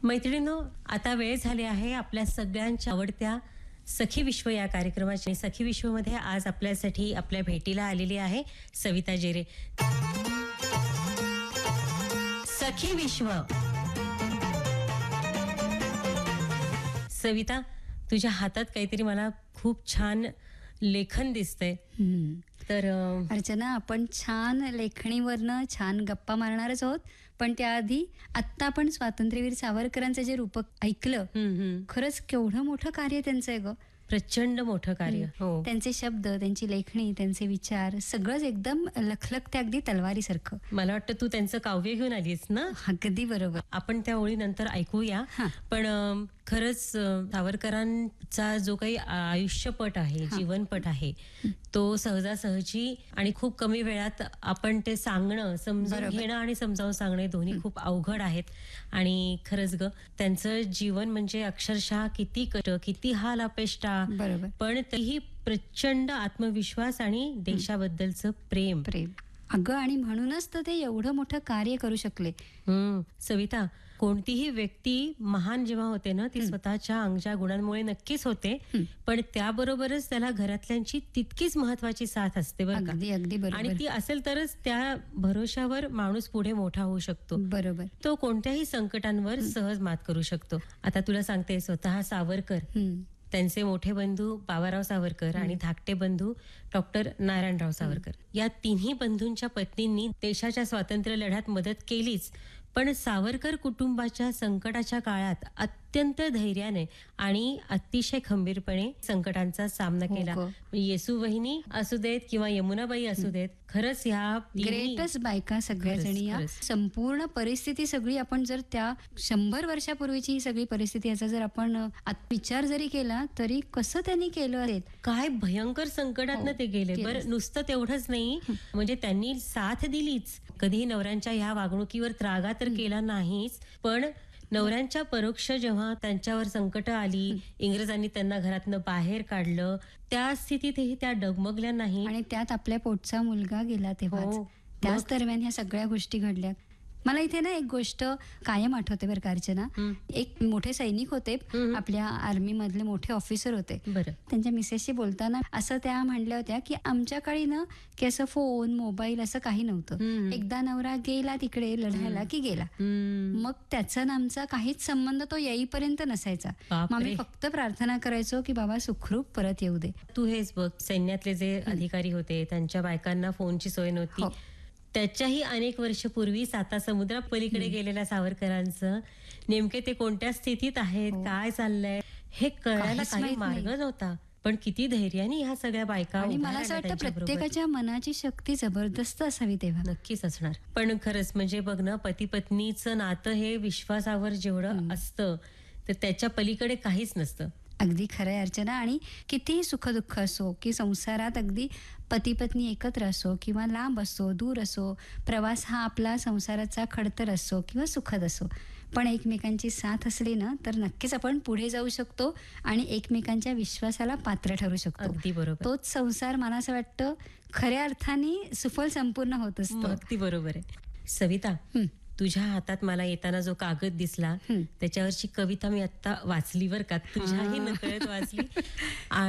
मैत्रिणींनो, आता वेळ झाली आहे आपल्या सगळ्यांच्या आवडत्या सखी विश्व या कार्यक्रमाची. सखी विश्वमध्ये आज आपल्यासाठी आपल्या भेटीला आलेली आहे सविता जेरे. सखी विश्व. सविता, तुझ्या हातात काहीतरी मला खूप छान लेखन दिसतंय. तर अर्चना, आपण छान लेखणीवरनं छान गप्पा मारणारच आहोत, पण त्याआधी आत्ता आपण स्वातंत्र्यवीर सावरकरांचं जे रूपक ऐकलं, खरंच केवढं मोठं कार्य त्यांचं आहे ग. प्रचंड मोठं कार्य. हो, त्यांचे शब्द, त्यांची लेखणी, त्यांचे विचार सगळंच एकदम लखलखते, अगदी तलवारीसारखं. मला वाटतं तू त्यांचं काव्य घेऊन आलीस ना. अगदी बरोबर. आपण त्या ओळी नंतर ऐकूया. पण खरंच सावरकरांचा जो काही आयुष्यपट आहे, जीवनपट आहे, तो सहजासहजी आणि खूप कमी वेळात आपण ते सांगणं, समजून घेणं आणि समजावून सांगणे दोन्ही खूप अवघड आहेत. आणि खरंच ग, त्यांचं जीवन म्हणजे अक्षरशः किती कष्ट, किती हाल अपेष्टा, बरोबर, पण तरीही प्रचंड आत्मविश्वास आणि देशाबद्दलचं प्रेम. अगं, आणि म्हणूनच तर ते एवढं मोठं कार्य करू शकले. सविता, कोणतीही व्यक्ती महान जेव्हा होते ना, ती स्वतःच्या अंगच्या गुणांमुळे नक्कीच होते, पण त्याबरोबरच त्याला घरातल्यांची तितकीच महत्वाची साथ असते बरं का. अगदी बरोबर. आणि ती असेल तरच त्या भरोशावर माणूस पुढे मोठा होऊ शकतो. बरोबर. तो कोणत्याही संकटांवर सहज मात करू शकतो. आता तुला सांगते, स्वतः सावरकर, त्यांचे मोठे बंधू बाबाराव सावरकर आणि धाकटे बंधू डॉक्टर नारायणराव सावरकर, या तिन्ही बंधूंच्या पत्नींनी देशाच्या स्वातंत्र्य लढ्यात मदत केलीच, पण सावरकर कुटुंबाच्या संकटाच्या काळात अत्यंत धैर्याने आणि अतिशय खंबीरपणे संकटांचा सामना केला. येसू वहिनी असू देत किंवा यमुनाबाई असू देत, खरंच ह्या ग्रेटच बायका सगळ्या जणी. या संपूर्ण परिस्थिती सगळी आपण जर त्या 100 वर्षापूर्वीची ही सगळी परिस्थिती याचा जर आपण विचार जरी केला तरी कसं त्यांनी केलं आहे. काय भयंकर संकटातनं ते गेले. बरं, नुसतं तेवढंच नाही, म्हणजे त्यांनी साथ दिलीच, कधीही नवऱ्यांच्या ह्या वागणुकीवर त्रागा तर केला नाहीच, पण नवऱ्यांच्या परोक्ष जेव्हा त्यांच्यावर संकट आली, इंग्रजांनी त्यांना घरातनं बाहेर काढलं, त्या स्थितीतही त्या डगमगल्या नाही. आणि त्यात आपल्या पोटचा मुलगा गेला तेव्हा, त्याच दरम्यान ह्या सगळ्या गोष्टी घडल्या. मला इथे ना एक गोष्ट कायम आठवते बरं का अर्चना. एक मोठे सैनिक होते, आपल्या आर्मी मधले मोठे ऑफिसर होते. बरं. त्यांच्या मिसेसशी बोलताना असं त्या म्हणल्या होत्या की आमच्या काळी ना की असं फोन, मोबाईल असं काही नव्हतं. एकदा नवरा गेला तिकडे लढायला की गेला, मग त्याचा आणि आमचा काहीच संबंध तो येईपर्यंत नसायचा. मग आम्ही फक्त प्रार्थना करायचो की बाबा सुखरूप परत येऊ दे. तू हेच बघ, सैन्यातले जे अधिकारी होते त्यांच्या बायकांना फोनची सोय नव्हती. त्याच्याही अनेक वर्ष पूर्वी साता समुद्रा पलीकडे गेलेल्या सावरकरांचं नेमके ते कोणत्या स्थितीत आहेत, काय चाललंय हे कळायला काही मार्ग नव्हता. पण किती धैर्याने ह्या सगळ्या बायका. आणि मला असं वाटतं प्रत्येकाच्या मनाची शक्ती जबरदस्त असावी तेव्हा. नक्कीच असणार. पण खरंच म्हणजे बघ ना, पती पत्नीचं नातं हे विश्वासावर जेवढं असतं तर त्याच्या पलीकडे काहीच नसतं. अगदी खरं आहे अर्चना. आणि कितीही सुखदुःख असो की संसारात अगदी पती पत्नी एकत्र असो किंवा लांब असो, दूर असो, प्रवास हा आपला संसाराचा खडतर असो किंवा सुखद असो, पण एकमेकांची साथ असली ना तर नक्कीच आपण पुढे जाऊ शकतो आणि एकमेकांच्या विश्वासाला पात्र ठरू शकतो. अगदी बरोबर. तोच संसार मला असं वाटतं खऱ्या अर्थाने सुफल संपूर्ण होत असतो. अगदी बरोबर आहे. सविता, तुझ्या हातात मला येताना जो कागद दिसला त्याच्यावरची कविता मी आता वाचली बर का, तुझ्याही नकळत वाचली.